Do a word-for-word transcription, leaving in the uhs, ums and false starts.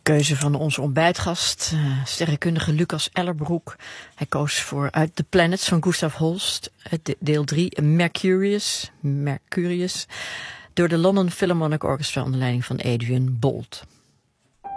keuze van onze ontbijtgast, uh, sterrenkundige Lucas Ellerbroek. Hij koos voor Uit The Planets van Gustav Holst, deel drie, Mercurius, Mercurius, door de London Philharmonic Orchestra onder leiding van Adrian Boult.